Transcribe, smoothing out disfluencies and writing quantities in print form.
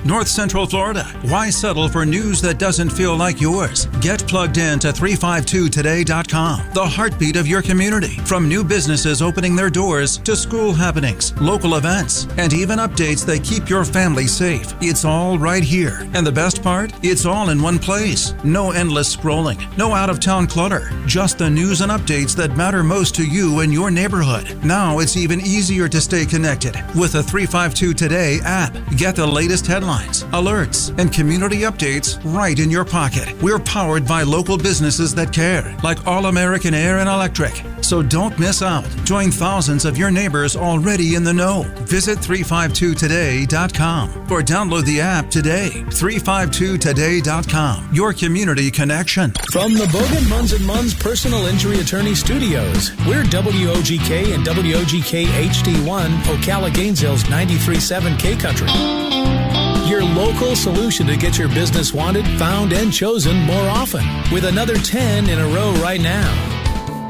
North Central Florida. Why settle for news that doesn't feel like yours? Get plugged in to 352today.com, the heartbeat of your community. From new businesses opening their doors to school happenings, local events, and even updates that keep your family safe. It's all right here. And the best part? It's all in one place. No endless scrolling, no out-of-town clutter, just the news and updates that matter most to you and your neighborhood. Now it's even easier to stay connected with the 352 Today app. Get the latest headlines, alerts, and community updates right in your pocket. We're powered by local businesses that care, like All American Air and Electric. So don't miss out. Join thousands of your neighbors already in the know. Visit 352today.com or download the app today. 352today.com, your community connection. From the Bogan Munz & Munz Personal Injury Attorney Studios, we're WOGK and WOGK HD1, Ocala Gainesville's 93.7 K Country. Your local solution to get your business wanted, found, and chosen more often. With another 10 in a row right now.